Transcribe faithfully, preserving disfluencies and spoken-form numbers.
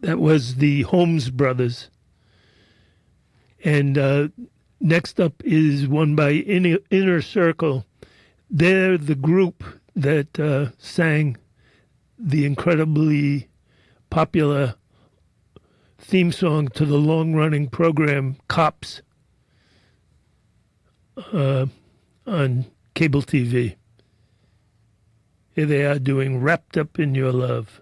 That was the Holmes Brothers. And uh, next up is one by Inner, Inner Circle. They're the group that uh, sang the incredibly popular theme song to the long-running program Cops uh, on cable T V. Here they are doing Wrapped Up in Your Love.